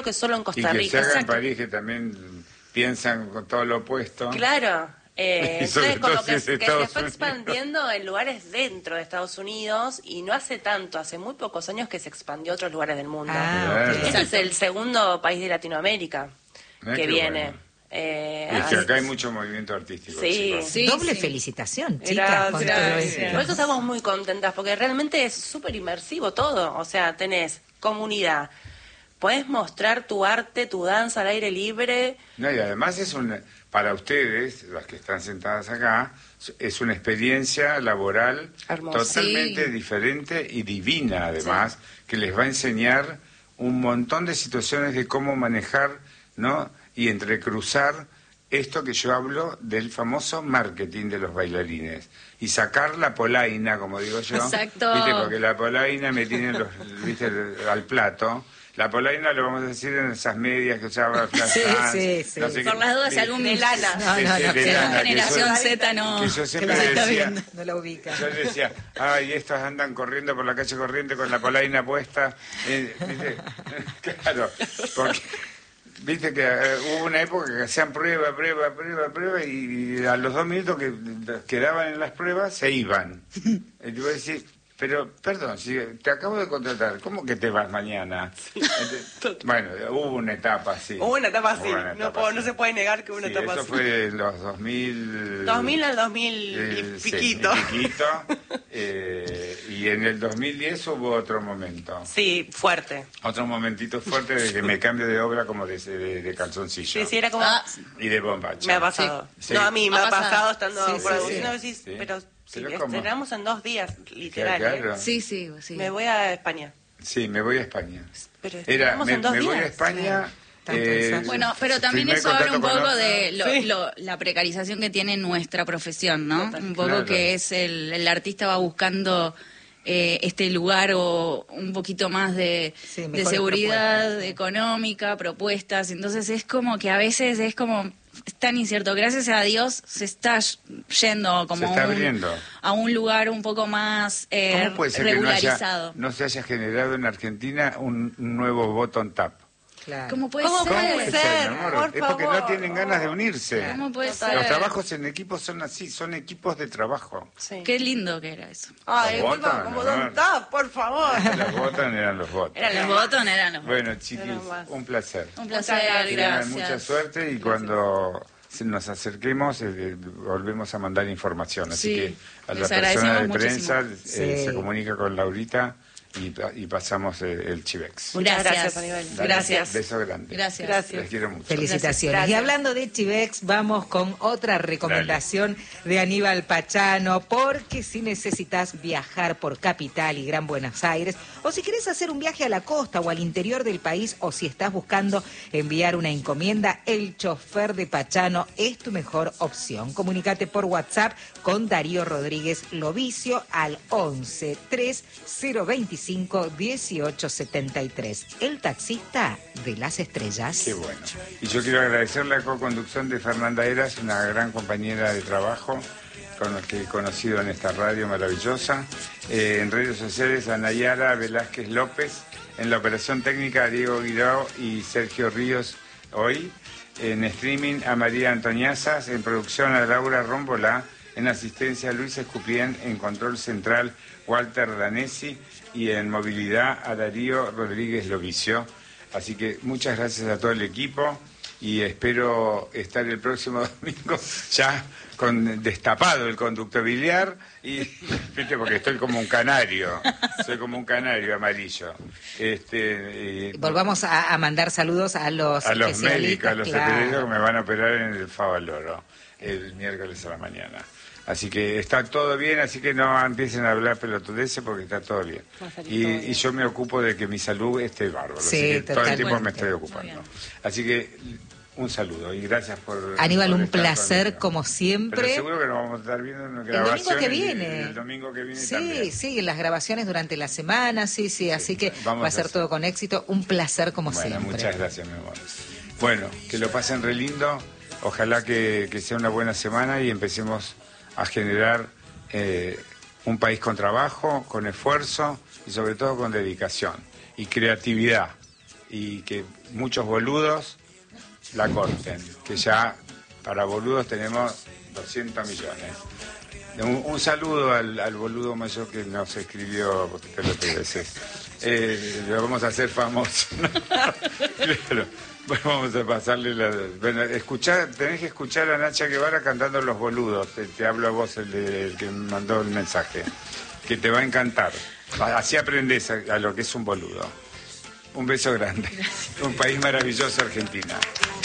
que solo en Costa Y que Rica. se haga en Exacto. París, que también piensan con todo lo opuesto. Claro. Y sobre Entonces, todo como si que, es que se Estados fue Unidos. expandiendo en lugares dentro de Estados Unidos y no hace tanto, hace muy pocos años que se expandió a otros lugares del mundo. Claro. ok. Este es el segundo país de Latinoamérica que Qué viene. bueno. Es que acá hay mucho movimiento artístico, Sí. chicos. Sí, Doble sí. felicitación, chicas, con todo Gracias. esto. Por eso estamos muy contentas, porque realmente es súper inmersivo todo. O sea, tenés comunidad, podés mostrar tu arte, tu danza al aire libre. No, y además para ustedes, las que están sentadas acá, es una experiencia laboral Hermosa. totalmente Sí. diferente y divina, además, que les va a enseñar un montón de situaciones de cómo manejar, ¿no? Y entrecruzar esto que yo hablo del famoso marketing de los bailarines y sacar la polaina, como digo yo. Exacto. ¿Viste? Porque la polaina me tiene ¿viste? Al plato. La polaina lo vamos a decir en esas medias que usaba Flash Sí, Dance, sí, no sí. sé Por qué. las dudas, si Sí. algún De lana. No, De no, lana, que que generación yo- Z no, que yo que siempre nos está decía, viendo. No la ubica. yo decía, ay, estos andan corriendo por la calle corriente con la polaina puesta. ¿Viste? Claro, porque viste que hubo una época que hacían prueba, y a los 2 minutos que quedaban en las pruebas se iban. Y yo decía, pero perdón, si te acabo de contratar, ¿cómo que te vas mañana? Bueno, hubo una etapa así. Hubo una etapa así, Hubo una etapa así. no se puede negar que hubo una Sí, etapa eso así. fue en los 2000... 2000 al 2000 y sí, piquito. y piquito, y en el 2010 hubo otro momento. Sí, fuerte. Otro momentito fuerte de que me cambio de obra como de calzoncillo. Sí, sí, era como... Y de bombacha. Me ha pasado. Sí. No, a mí me Ha ha pasado. pasado estando Sí, por sí, la sí. bocina, decís, Sí. pero si Pero ¿cómo? estrenamos en 2 días, literal, Claro. Sí, sí, sí. me voy a España. Sí, me voy a España. Pero Era, estrenamos en 2 me voy a días. España... Tanto esa- Bueno, pero también firmé eso habla un contrato con poco otra. de Sí. la precarización que tiene nuestra profesión, ¿no? Total. Un poco Claro. que es el artista va buscando este lugar o un poquito más de mejores seguridad propuestas, sí. económica, propuestas. Entonces es como que a veces es como es tan incierto. Gracias a Dios se está yendo como Se está abriendo. a un lugar un poco más ¿Cómo puede ser que regularizado. no se haya generado en Argentina un nuevo bottom tap? Claro. ¿Cómo puede ¿Cómo ser? puede ser? mi amor? Por Es porque favor. no tienen ganas de unirse. ¿Cómo puede Total. ser? Los trabajos en equipo son así, son equipos de trabajo. Sí. Qué lindo que era eso. Ay, Los vuelva botan, como ¿no? Don Tap, por favor. Los votan eran los votos. Era Los lo más. botones eran los Bueno, chiquis, Era más. un placer. Un Muchas placer, gracias. Tengan gracias. mucha suerte y cuando nos acerquemos volvemos a mandar información. Así Sí, que a la les persona de agradecemos prensa Sí. se comunica con Laurita y pasamos el Chivex. Muchas Gracias. gracias, Aníbal. Dale, Gracias. Beso grande. Gracias. Gracias. Les quiero mucho. Felicitaciones. Gracias. Y hablando de Chivex, vamos con otra recomendación de Aníbal Pachano, porque si necesitas viajar por Capital y Gran Buenos Aires, o si quieres hacer un viaje a la costa o al interior del país, o si estás buscando enviar una encomienda, el chofer de Pachano es tu mejor opción. Comunícate por WhatsApp con Darío Rodríguez Lovicio al 11 3025 1873. El taxista de las estrellas. Qué bueno. Y yo quiero agradecer la co-conducción de Fernanda Eras, una gran compañera de trabajo con la que he conocido en esta radio maravillosa. En redes sociales a Nayara Velázquez López. En la operación técnica a Diego Guirao y Sergio Ríos hoy. En streaming a María Antoniazas. En producción a Laura Rómbola. En asistencia a Luis Escupien. En control central Walter Danesi. Y en movilidad a Darío Rodríguez Lovicio. Así que muchas gracias a todo el equipo y espero estar el próximo domingo ya con destapado el conducto biliar y viste porque estoy como un canario, soy como un canario amarillo. Volvamos a mandar saludos a los médicos, a los claro. especialistas que me van a operar en el Favaloro el miércoles a la mañana. Así que está todo bien, así que no empiecen a hablar pelotudeces porque está todo bien. Va a salir todo bien. Y yo me ocupo de que mi salud esté bárbaro. Sí, así que todo el tiempo totalmente. me estoy ocupando. Muy bien. Así que un saludo y gracias por... Aníbal, por un estar placer conmigo. como siempre. Pero seguro que nos vamos a estar viendo en una El domingo grabación que viene. el domingo que viene Sí, también. sí, las grabaciones durante la semana, sí, así que vamos va a a ser hacer. todo con éxito. Un placer como Bueno, siempre. muchas gracias, mi amor. Bueno, que lo pasen re lindo. Ojalá que sea una buena semana y empecemos a generar un país con trabajo, con esfuerzo y sobre todo con dedicación y creatividad y que muchos boludos la corten, que ya para boludos tenemos 200 millones. Un saludo al boludo mayor que nos escribió pelotudeces. Lo vamos a hacer famoso, ¿no? Claro. Bueno, vamos a pasarle Bueno, tenés que escuchar a Nacha Guevara cantando Los Boludos. Te hablo a vos, el que me mandó el mensaje. Que te va a encantar. Así aprendes a lo que es un boludo. Un beso grande. Gracias. Un país maravilloso, Argentina.